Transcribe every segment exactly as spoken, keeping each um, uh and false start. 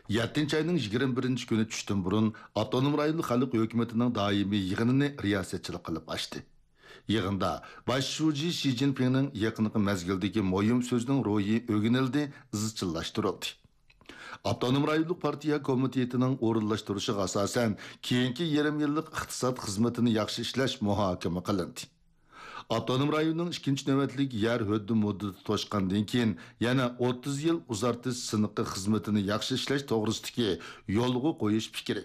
yettinchi ayning yigirma birinchi kuni tushdan burun Avtonom rayonlik xalq hukumatining doimiy yig'inini riyosatchilik qilib ochdi. Yig'inda bosh shuji Shi Jinpingning yaqinqi mezgildagi mo'yim so'zining ro'yi o'ginildi, izchillashtirildi. Avtonom rayonlik partiya komitetining o'rinlashtirishiga asosan keyingi yarim yillik iqtisod xizmatini yaxshi ishlash muhokama qilindi. Avtonom rayonning ikkinchi navbatlik yer huddi muddati to'shqandan keyin yana o'ttiz yil uzartish siniqi xizmatini yaxshi ishlash to'g'risidagi yo'lga qo'yish fikri.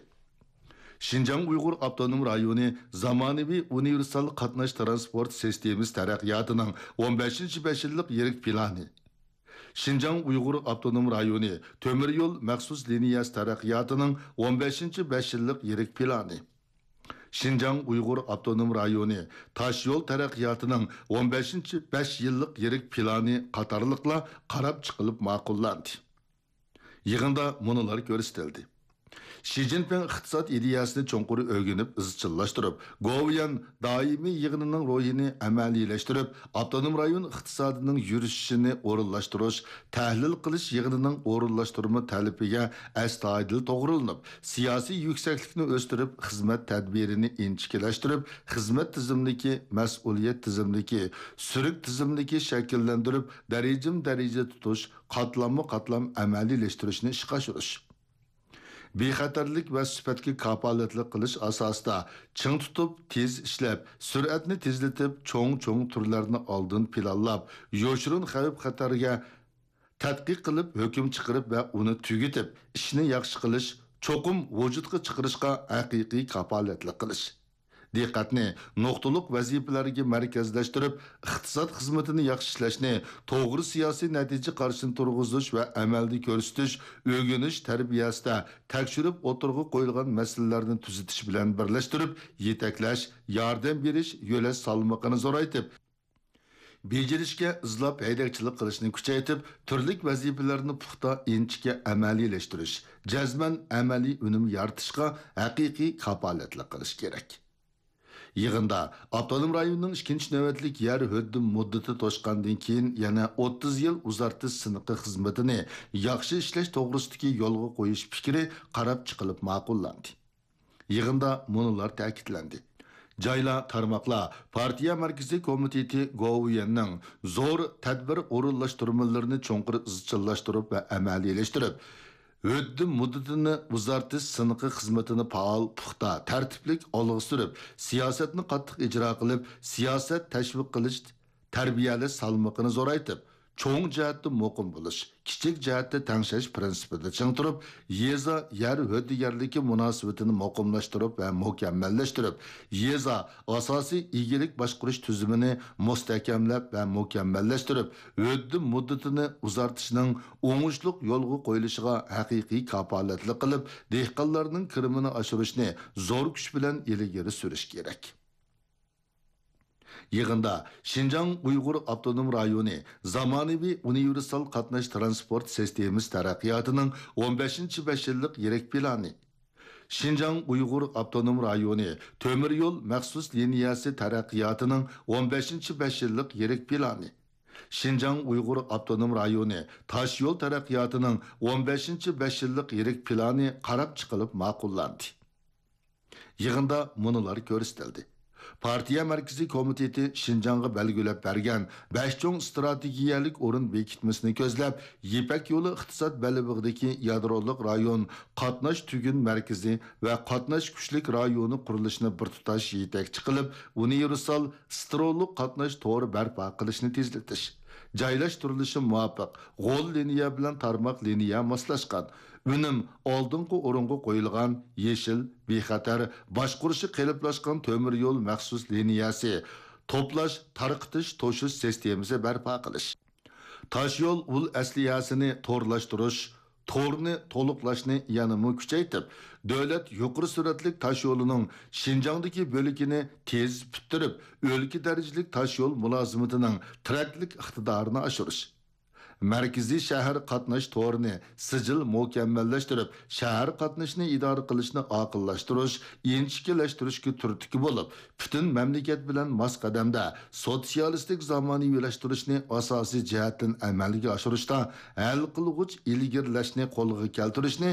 Şinjan Uyghur Avtonom rayoni zamonaviy universal qatnash transport sistemasi taraqqiyotining o'n beshinchi besh yillik yirik plani. Şinjan Uyghur Avtonom rayoni temir yo'l maxsus liniyasi taraqqiyotining o'n beshinchi besh yillik yirik plani. Şinjan Uyghur Avtonom rayoni taş yol taraqqiyotining o'n beshinchi besh yillik yirik plani qatorliqla qarab chiqilib ma'qullandi. Yig'inda munolar ko'rsatildi. Shi Jinping iqtisod ideyasini cho'nqur o'rganib, izchillashtirib, Goviyan doimiy yig'inining ro'yini amaliyleştirib, Avtonom rayon iqtisodining yurishini o'rinlashtirish, tahlil qilish yig'inining o'rinlashtirma talabiga astoydil to'g'rilanib, siyosiy yuksaklikni o'stirib, xizmat tadbirini inchikilashtirib, xizmat tizimligi, mas'uliyat tizimligi, surik tizimligi shakllantirib, darajam-daraja tutish, qatlamma-qatlam amaliyleştirishni ishga oshirish. Bexatarlik va sifatga kapolatlik qilish asosida ching tutib, tez ishlab, sur'atni tezlatib, cho'ng-cho'ng turlarni oldin planlab, yo'shirin xavf-xatarga tadqiq qilib, hukm chiqarib va uni tugatib, ishni yaxshi qilish, cho'qim vujudga chiqarishga haqiqiy kapolatlik qilish. Diqqatni nuqtaliq vazifalarga markazlashtirib, iqtisod xizmatini yaxshi ishlashni, to'g'ri siyosiy natija qarshini turg'izish va amalda ko'rsatish, o'rganish tarbiyasida tekshirib o'tirg'i qo'yilgan masalalarni tuzatish bilan birlashtirib, yetaklash, yordam berish yo'lash salmoqini zo'raytib, bejerishga izlab haydakchilik qilishni kuchaytirib, turli vazifalarni puxta inchga amaliylashtirish, jazman amaliy unum yaratishga haqiqiy kapolatlik qilish kerak. Yig'inda Avtonom rayonning ikkinchi navbatlik yer huddi muddati to'shqandan keyin yana o'ttiz yil uzartish siniqi xizmatini yaxshi ishlash to'g'risidagi yo'lga qo'yish fikri qarab chiqilib ma'qullandi. Yig'inda munolar ta'kidlandi. Jayla tarmoqlar partiya markaziy komiteti Goviyanning zo'r tadbir o'rinlashtirmalarini cho'nqir izchillashtirib va amaliyleştirib, Ödüm muddatini uzartish siniqi xizmatini faol, puxta, tartiblik olg'a surib, siyosatni qattiq ijro qilib, siyosat tashviq qilish, tarbiyalash salmoqini zo'raytib, cho'ng jihatda muqim bo'lish, kichik jihatda tangshash prinsipida ching turib, yeza yer huddigarligi munosabatini muqimlashtirib va mukammallashtirib, yeza asosiy egilik boshqarish tuzumini mustahkamlab va mukammallashtirib, huddi muddatini uzartishning o'ngishliq yo'lga qo'yilishiga haqiqiy kapolatlik qilib, dehqonlarning kirimini oshirishni zo'r kuch bilan ilgari surish kerak. Yig'inda Şinjan Uyghur Avtonom rayoni zamonaviy universal qatnash transport sistemasi taraqqiyotining o'n beshinchi besh yillik yirik plani, Şinjan Uyghur Avtonom rayoni temir yo'l maxsus liniyasi taraqqiyotining o'n beshinchi besh yillik yirik plani, Şinjan Uyghur Avtonom rayoni taş yo'l taraqqiyotining o'n beshinchi besh yillik yirik plani qarab chiqilib ma'qullandi. Yig'inda munolar ko'rsatildi. Partiya markaziy komiteti Şinjanga belgilab bergan besh cho'ng strategiyalik o'rin bekitmasini ko'zlab, Yipak yo'li iqtisod balibig'idagi yadrolik rayon, qatnash tugun markazi va qatnash kuchlik rayoni qurilishini bir tutash yetakchi qilib, universal strollik qatnash to'g'ri barpo qilishni tezlatish. Joylashtirilishi muvofiq, g'ol liniya bilan tarmoq liniya moslashgan. Unum oldingi o'ringa qo'yilgan yeshil, bexatar, boshqurishi qeliplashgan temir yo'l maxsus liniyasi, to'plash, tarqitish, to'shish sistemasi barpo qilish. Tash yo'l ul asliyasini to'rlashtirish, to'rni to'liqlashni yanada kuchaytirib, davlat yuqori sur'atli tash yo'lining Şinjandagi bo'lagini tez bitirib, o'lka darajalik tash yo'l mulozimatining traklik iqtidorini oshirish. Merkezi shahar qatnash to'rini sijil mukammallashtirib, shahar qatnashni idora qilishni aqllashtirish, inchikilashtirishga turtki bo'lib, butun mamlakat bilan mos qadamda sotsialistik zamonaviylashtirishni asosiy jihatdan amalga oshirishda hal qilg'uch ilgirlashni qo'lga keltirishni